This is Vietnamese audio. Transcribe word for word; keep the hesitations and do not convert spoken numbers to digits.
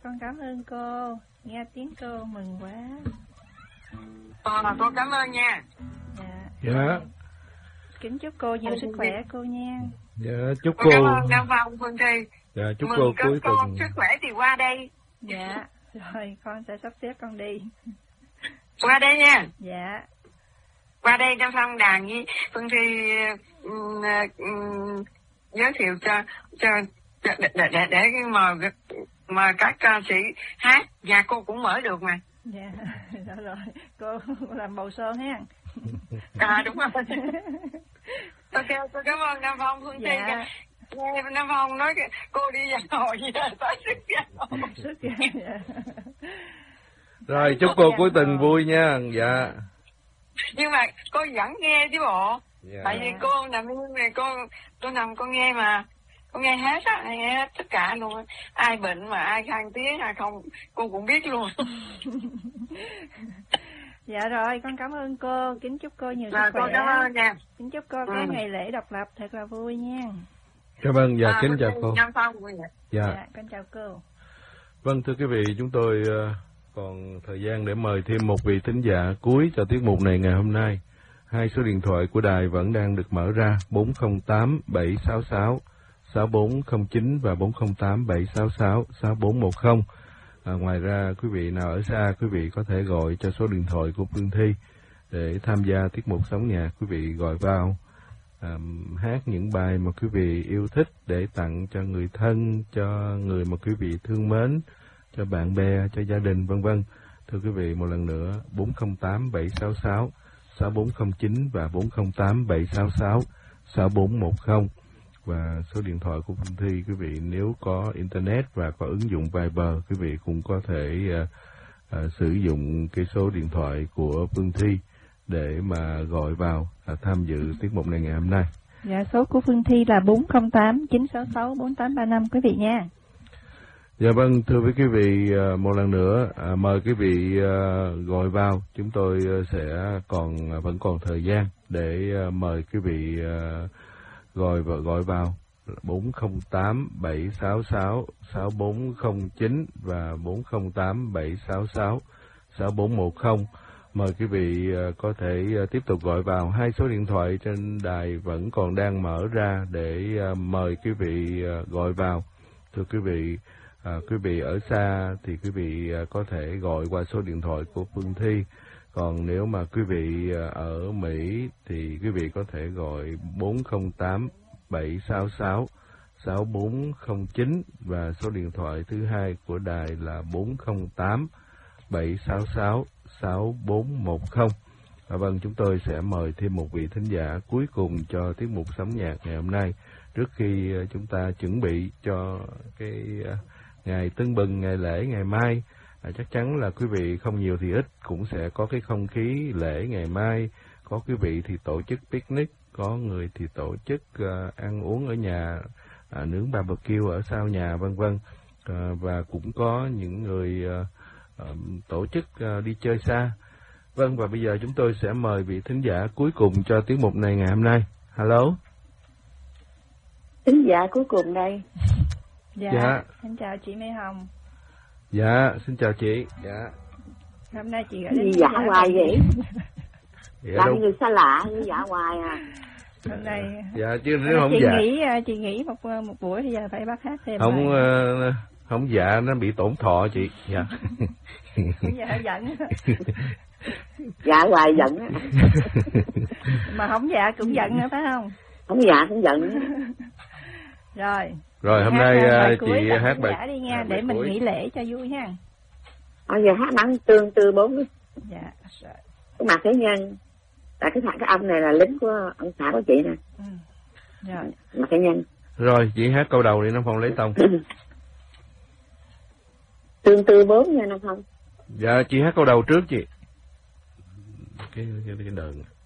con cảm ơn cô. Nghe tiếng cô mừng quá. Ờ, cô cảm ơn nha. Dạ. Dạ. Kính chúc cô nhiều sức khỏe cô nha. Dạ, chúc Cô cô. cảm ơn Nam Phong, Phương Thi. Dạ, chúc Mừng cô cuối con tuần. sức khỏe thì qua đây. Dạ, rồi con sẽ sắp xếp con đi. Qua đây nha. Dạ. Qua đây Nam Phong đàn với Phương Thi um, um, giới thiệu cho cho để để để, để mời mời các ca sĩ hát và cô cũng mở được mà. Dạ, rồi, rồi. Cô làm bầu sơn ha. À đúng rồi. Ok, tôi cảm ơn Nam Phong, Phương Thi. Dạ. Nghe Nam Phong nói cô đi vào hồi tới sức ra. Sức ra. Dạ. Rồi, chúc cô cuối tuần vui nha. Dạ. Nhưng mà cô vẫn nghe chứ bộ. Dạ. Tại vì cô nằm này cô cô nằm cô nghe mà. Cô nghe hết á, nghe hết tất cả luôn. Ai bệnh mà ai khang tiếng ai không cô cũng biết luôn. Dạ rồi, con cảm ơn cô, kính chúc cô nhiều sức Rồi, khỏe. cô cảm ơn nha. Kính chúc cô có Ừ. ngày lễ độc lập thật là vui nha. Cảm ơn, dạ, À, kính chào cô. Nam Phong. Dạ. Dạ, con chào cô. Vâng, thưa quý vị, chúng tôi uh, còn thời gian để mời thêm một vị thính giả cuối cho tiết mục này ngày hôm nay. Hai số điện thoại của đài vẫn đang được mở ra, bốn không tám bảy sáu sáu sáu bốn không chín và bốn không tám bảy sáu sáu sáu bốn một không. À, ngoài ra, quý vị nào ở xa, quý vị có thể gọi cho số điện thoại của Phương Thi để tham gia tiết mục Sống Nhạc. Quý vị gọi vào à, hát những bài mà quý vị yêu thích để tặng cho người thân, cho người mà quý vị thương mến, cho bạn bè, cho gia đình, vân vân. Thưa quý vị, một lần nữa, bốn không tám bảy sáu sáu sáu bốn không chín và bốn không tám bảy sáu sáu sáu bốn một không. Và số điện thoại của Phương Thi, quý vị nếu có Internet và có ứng dụng Viber, quý vị cũng có thể uh, uh, sử dụng cái số điện thoại của Phương Thi để mà gọi vào uh, tham dự tiết mục này ngày hôm nay. Dạ, số của Phương Thi là bốn không tám chín sáu sáu bốn tám ba năm quý vị nha. Dạ vâng, thưa với quý vị, uh, một lần nữa uh, mời quý vị uh, gọi vào. Chúng tôi uh, sẽ còn uh, vẫn còn thời gian để uh, mời quý vị uh, gọi và gọi vào bốn không tám bảy sáu sáu sáu bốn không chín và bốn không tám bảy sáu sáu sáu bốn một không. Mời quý vị uh, có thể uh, tiếp tục gọi vào. Hai số điện thoại trên đài vẫn còn đang mở ra để uh, mời quý vị uh, gọi vào. Thưa quý vị, uh, quý vị ở xa thì quý vị uh, có thể gọi qua số điện thoại của Phương Thi. Còn nếu mà quý vị ở Mỹ thì quý vị có thể gọi bốn không tám bảy sáu sáu sáu bốn không chín và số điện thoại thứ hai của đài là bốn không tám bảy sáu sáu sáu bốn một không. À, vâng, chúng tôi sẽ mời thêm một vị thính giả cuối cùng cho tiết mục Sống Nhạc ngày hôm nay. Trước khi chúng ta chuẩn bị cho cái ngày Tưng Bừng, ngày lễ ngày mai, À, chắc chắn là quý vị không nhiều thì ít cũng sẽ có cái không khí lễ ngày mai. Có quý vị thì tổ chức picnic, có người thì tổ chức uh, ăn uống ở nhà, uh, nướng barbecue ở sau nhà, vân vân. Uh, và cũng có những người uh, uh, tổ chức uh, đi chơi xa. Vâng, và bây giờ chúng tôi sẽ mời vị thính giả cuối cùng cho tiết mục này ngày hôm nay. Hello. Thính giả cuối cùng đây. Dạ, dạ. Xin chào chị Mai Hồng. Dạ, xin chào chị. Dạ. Hôm nay chị gọi Gì đến dạ hoài vậy? Dạ làm đâu... người xa lạ như dạ hoài à. Hôm nay dạ chứ nếu không chị dạ nghỉ chị nghỉ một một buổi thì giờ phải bắt hát thêm. Không uh, không dạ nó bị tổn thọ chị. Dạ. Không dạ giận. Dạ hoài giận á. Mà không dạ cũng giận nữa phải không? Không dạ cũng giận. Rồi. Rồi hôm nay uh, chị hát bài dạ đi nha, để mình nghỉ lễ cho vui ha. Bây giờ hát bắn tương tư bốn. Dạ. Cái mặt thế nhân. Tại cái thằng cái ông này là lính của ông xã của chị nè. Ừ. Rồi. Mặt thế nhân. Rồi chị hát câu đầu đi Nam Phong lấy tông. Tương tư bốn nha Nam Phong. Dạ chị hát câu đầu trước chị. Cái cái cái đờn.